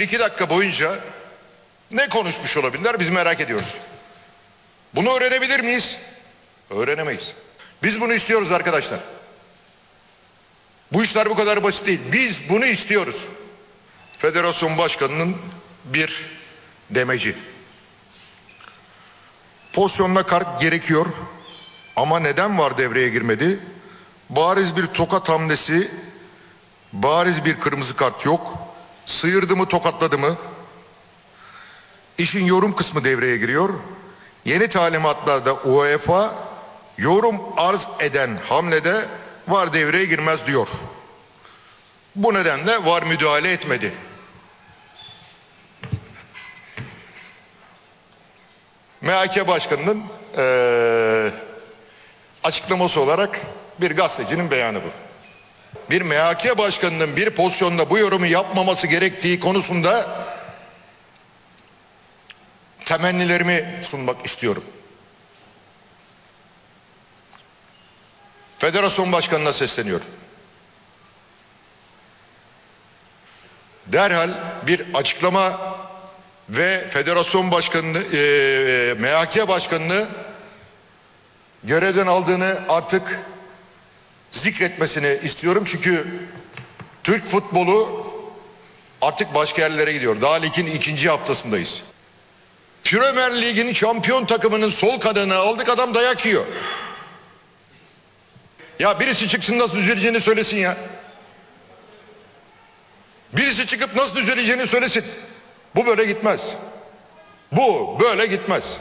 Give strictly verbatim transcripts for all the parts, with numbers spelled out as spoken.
iki dakika boyunca ne konuşmuş olabilirler biz merak ediyoruz. Bunu öğrenebilir miyiz? Öğrenemeyiz. Biz bunu istiyoruz arkadaşlar. Bu işler bu kadar basit değil. Biz bunu istiyoruz. Federasyon başkanının bir demeci. Pozisyonuna kart gerekiyor. Ama neden var devreye girmedi? Bariz bir tokat hamlesi, bariz bir kırmızı kart yok. Sıyırdı mı, tokatladı mı? İşin yorum kısmı devreye giriyor. Yeni talimatlarda UEFA yorum arz eden hamlede var devreye girmez diyor. Bu nedenle var müdahale etmedi. M H K Başkanı'nın ee, açıklaması olarak bir gazetecinin beyanı bu. Bir M H K Başkanı'nın bir pozisyonda bu yorumu yapmaması gerektiği konusunda temennilerimi sunmak istiyorum. Federasyon Başkanı'na sesleniyorum. Derhal bir açıklama ve Federasyon Başkanı'nı, e, M H K Başkanı'nı görevden aldığını artık zikretmesini istiyorum. Çünkü Türk futbolu artık başka yerlere gidiyor. Daha ligin ikinci haftasındayız. Premier Lig'in şampiyon takımının sol kanadını aldık, adam dayak yiyor. Ya birisi çıksın nasıl düzeleceğini söylesin ya. Birisi çıkıp nasıl düzeleceğini söylesin. Bu böyle gitmez. Bu böyle gitmez.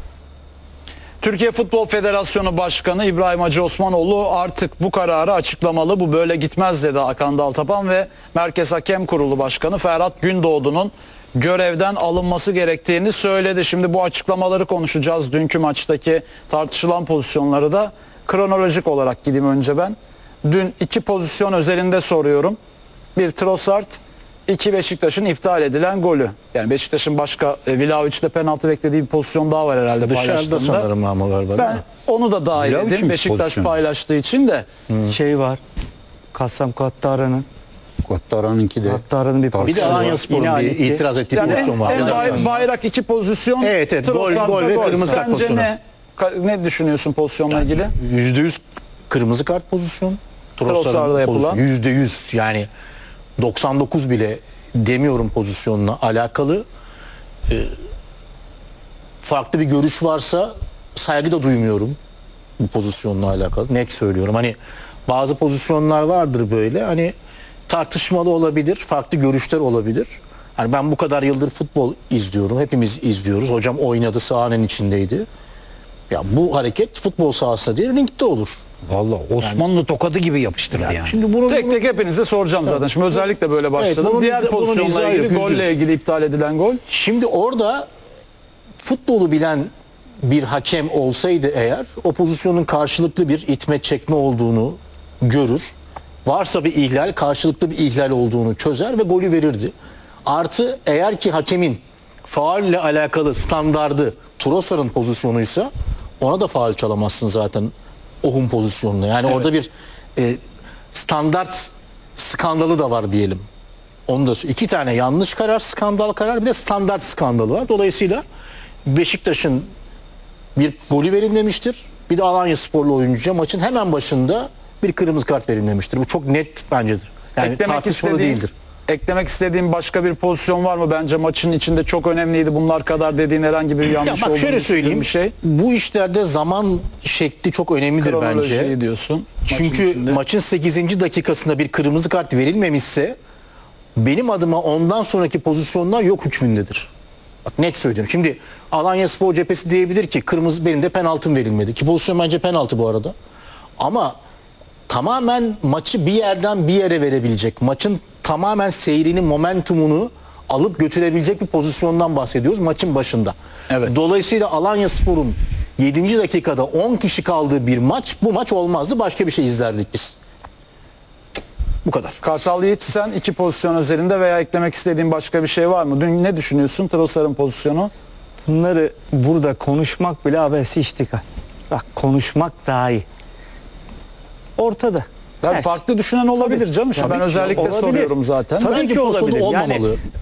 Türkiye Futbol Federasyonu Başkanı İbrahim Hacı Osmanoğlu artık bu kararı açıklamalı. Bu böyle gitmez dedi Hakan Daltapan ve Merkez Hakem Kurulu Başkanı Ferhat Gündoğdu'nun görevden alınması gerektiğini söyledi. Şimdi bu açıklamaları konuşacağız. Dünkü maçtaki tartışılan pozisyonları da kronolojik olarak gideyim önce ben. Dün iki pozisyon özelinde soruyorum. Bir Trossard, iki Beşiktaş'ın iptal edilen golü. Yani Beşiktaş'ın başka e, Vlahovic'de penaltı beklediği bir pozisyon daha var herhalde Dışarıda paylaştığında. sanırım ama galiba. Ben onu da dahil Vlahovic edeyim. mi Beşiktaş pozisyon? paylaştığı için de. Hmm. Şey var. Kassam Kattara'nın. Kattara'nınki de. Kattara'nın bir Bir de pozisyonu var. Alanyaspor'un Yine bir Ali ki- itiraz ettiği Yani pozisyon en, var. en bay- bayrak iki pozisyon. Evet, evet. Gol, Trossard'da gol ve kırmızı kart Sence pozisyonu. ne, Ka- ne düşünüyorsun pozisyonla ilgili? yüzde yüz kırmızı kart pozisyon. Trossard'da yapılan. yüzde yüz yani doksan dokuz bile demiyorum pozisyonla alakalı. Ee, farklı bir görüş varsa saygı da duymuyorum bu pozisyonla alakalı. Net söylüyorum. Hani bazı pozisyonlar vardır böyle. Hani tartışmalı olabilir, farklı görüşler olabilir. Hani ben bu kadar yıldır futbol izliyorum. Hepimiz izliyoruz. Hocam oynadı, sahanın içindeydi. Ya bu hareket futbol sahasında değil, ringde olur. Vallahi Osmanlı tokadı gibi yapıştırdı yani. Şimdi bunu Tek tek hepinize soracağım zaten. Şimdi özellikle böyle başladım. bunun Diğer izah- bunun pozisyonla izahı ilgili, yok, golle üzüldüm. ilgili iptal edilen gol. Şimdi orada futbolu bilen bir hakem olsaydı eğer o pozisyonun karşılıklı bir itme çekme olduğunu görür. Varsa bir ihlal, karşılıklı bir ihlal olduğunu çözer ve golü verirdi. Artı eğer ki hakemin faulle alakalı standardı Trossard'ın pozisyonuysa ona da faul çalamazsın zaten Ohun pozisyonuna. Yani Evet. orada bir e, standart skandalı da var diyelim. Onu da iki tane yanlış karar, skandal karar, bir de standart skandalı var. Dolayısıyla Beşiktaş'ın bir golü verilmemiştir. Bir de Alanyasporlu oyuncuya maçın hemen başında bir kırmızı kart verilmemiştir. Bu çok net bencedir. Yani eklemek tartışmalı istediğin, değildir. eklemek istediğim başka bir pozisyon var mı? Bence maçın içinde çok önemliydi. Bunlar kadar dediğin herhangi bir Ya yanlış bak olduğunu şöyle düşündüğün söyleyeyim. bir şey. Bu işlerde zaman şekli çok önemlidir Kronolojiyi bence. diyorsun. maçın Çünkü içinde. maçın sekizinci dakikasında bir kırmızı kart verilmemişse benim adıma ondan sonraki pozisyonlar yok hükmündedir. Bak net söylüyorum. Şimdi Alanyaspor cephesi diyebilir ki kırmızı benim de penaltım verilmedi. Ki pozisyon bence penaltı bu arada. Ama tamamen maçı bir yerden bir yere verebilecek, maçın tamamen seyrini, momentumunu alıp götürebilecek bir pozisyondan bahsediyoruz maçın başında. Evet. Dolayısıyla Alanyaspor'un yedinci dakikada on kişi kaldığı bir maç, bu maç olmazdı. Başka bir şey izlerdik biz. Bu kadar. Kartal Yiğit, sen iki pozisyon özelinde veya eklemek istediğin başka bir şey var mı? Dün ne düşünüyorsun Trossard'ın pozisyonu? Bunları burada konuşmak bile abesi iştikal. Bak konuşmak daha iyi. Ortada. Yani Ters. farklı düşünen olabilir canım. Şimdi Tabii ben ki özellikle olabilir. soruyorum zaten. Tabii Bence ki pozisyonu olabilir. olmamalı. Yani